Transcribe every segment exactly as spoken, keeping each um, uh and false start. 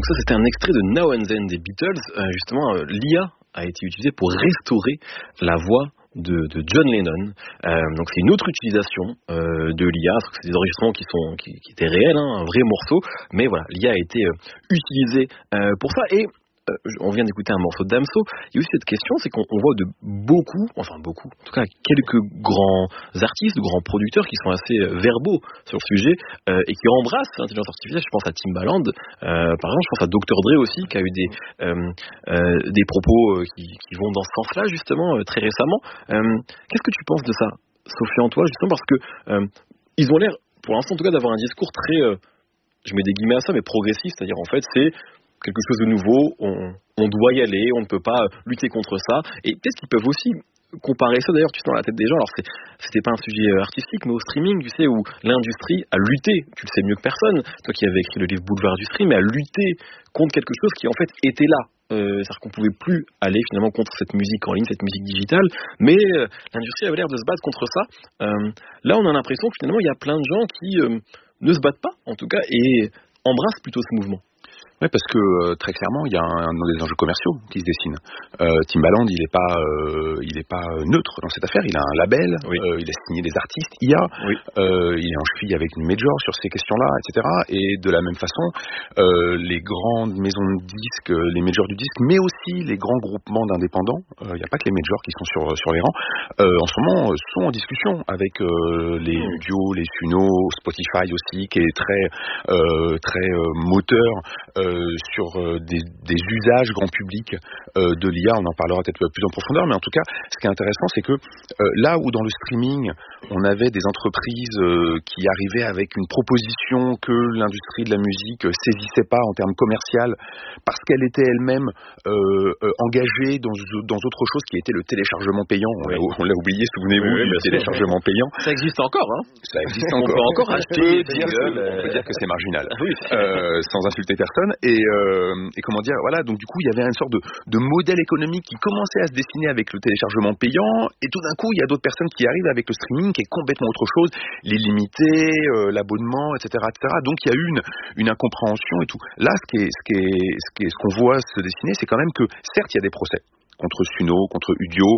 ça, c'était un extrait de Now and Then des Beatles. Euh, justement, euh, l'I A a été utilisée pour restaurer la voix de, de John Lennon. Euh, donc c'est une autre utilisation euh, de l'I A. C'est des enregistrements qui sont qui, qui étaient réels, hein, un vrai morceau. Mais voilà, l'I A a été euh, utilisée euh, pour ça. Et euh, on vient d'écouter un morceau de Damso. Il y a aussi cette question, c'est qu'on on voit de beaucoup, enfin beaucoup, en tout cas quelques grands artistes, de grands producteurs qui sont assez euh, verbaux sur le sujet euh, et qui embrassent l'intelligence artificielle. Je pense à Timbaland, euh, par exemple, je pense à docteur Dre aussi, qui a eu des euh, euh, des propos euh, qui, qui vont dans ce sens-là justement euh, très récemment. Euh, qu'est-ce que tu penses de ça, Sophie Antoine, justement parce que euh, ils ont l'air, pour l'instant en tout cas, d'avoir un discours très, euh, je mets des guillemets à ça, mais progressiste, c'est-à-dire en fait c'est quelque chose de nouveau, on, on doit y aller, on ne peut pas lutter contre ça. Et peut-être qu'ils peuvent aussi comparer ça, d'ailleurs, tu sais, dans la tête des gens. Alors, c'est, c'était pas un sujet artistique, mais au streaming, tu sais, où l'industrie a lutté, tu le sais mieux que personne, toi qui avais écrit le livre Boulevard du Stream, mais a lutté contre quelque chose qui, en fait, était là. Euh, c'est-à-dire qu'on pouvait plus aller, finalement, contre cette musique en ligne, cette musique digitale, mais euh, l'industrie avait l'air de se battre contre ça. Euh, là, on a l'impression que, finalement, il y a plein de gens qui euh, ne se battent pas, en tout cas, et embrassent plutôt ce mouvement. Oui, parce que euh, très clairement, il y a un, un des enjeux commerciaux qui se dessinent. Euh, Timbaland, il n'est pas, euh, il est pas neutre dans cette affaire. Il a un label, oui. euh, il a signé des artistes I A, oui. euh, il est en cheville avec une major sur ces questions-là, et cetera. Et de la même façon, euh, les grandes maisons de disques, les majors du disque, mais aussi les grands groupements d'indépendants, il euh, n'y a pas que les majors qui sont sur sur les rangs, euh, en ce moment euh, sont en discussion avec euh, les mmh. Udio, les Suno, Spotify aussi, qui est très euh, très euh, moteur. Euh, Euh, sur euh, des, des usages grand public euh, de l'I A, on en parlera peut-être plus en profondeur, mais en tout cas, ce qui est intéressant, c'est que euh, là où dans le streaming, on avait des entreprises euh, qui arrivaient avec une proposition que l'industrie de la musique euh, saisissait pas en termes commercial, parce qu'elle était elle-même euh, euh, engagée dans, dans autre chose qui était le téléchargement payant. Oui. On, l'a, on l'a oublié, souvenez-vous, oui, oui, du téléchargement sûr. payant. Ça existe encore, hein. Ça existe on encore. Peut encore acheter on, peut dire, gueule, euh... on peut dire que c'est marginal, oui. euh, sans insulter personne. Et, euh, et comment dire, voilà, donc du coup, il y avait une sorte de, de modèle économique qui commençait à se dessiner avec le téléchargement payant, et tout d'un coup, il y a d'autres personnes qui arrivent avec le streaming, qui est complètement autre chose, l'illimité, euh, l'abonnement, et cetera, et cetera. Donc, il y a eu une, une incompréhension et tout. Là, ce qui est, ce qui est, ce qui est, ce qu'on voit se dessiner, c'est quand même que, certes, il y a des procès contre Suno, contre Udio,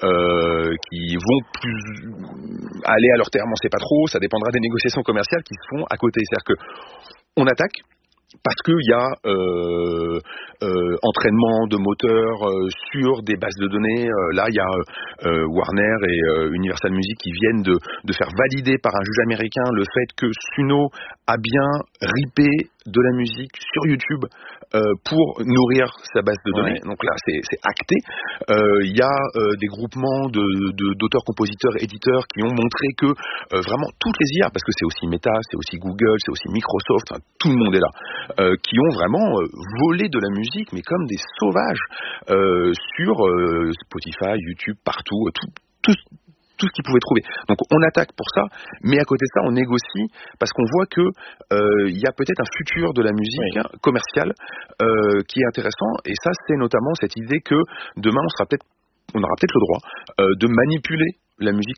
euh, qui vont plus aller à leur terme, on sait pas trop, ça dépendra des négociations commerciales qui se font à côté. C'est-à-dire que, on attaque, parce qu'il y a euh, euh, entraînement de moteurs euh, sur des bases de données. Euh, là, il y a euh, Warner et euh, Universal Music qui viennent de, de faire valider par un juge américain le fait que Suno a bien ripé de la musique sur YouTube euh, pour nourrir sa base de données. Ouais. Donc là, c'est, c'est acté. Il euh, y a euh, des groupements de, de, d'auteurs, compositeurs, éditeurs qui ont montré que euh, vraiment toutes les I A, parce que c'est aussi Meta, c'est aussi Google, c'est aussi Microsoft, hein, tout le monde est là, euh, qui ont vraiment euh, volé de la musique, mais comme des sauvages, euh, sur euh, Spotify, YouTube, partout, tout, tout tout ce qu'ils pouvaient trouver. Donc on attaque pour ça, mais à côté de ça, on négocie parce qu'on voit que il euh, y a peut-être un futur de la musique oui. commerciale euh, qui est intéressant, et ça, c'est notamment cette idée que demain, on sera peut-être, on aura peut-être le droit euh, de manipuler la musique